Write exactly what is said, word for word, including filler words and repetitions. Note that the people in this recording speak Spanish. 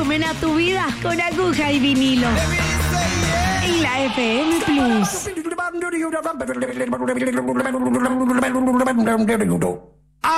volumen a tu vida con aguja y vinilo. En la F M Plus.